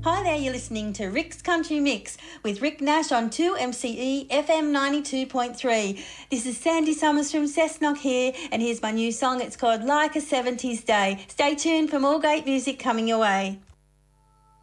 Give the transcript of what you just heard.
Hi there, you're listening to Rick's Country Mix with Rick Nash on 2MCE FM 92.3. This is Sandy Summers from Cessnock here, and here's my new song. It's called Like a 70s Day. Stay tuned for more great music coming your way.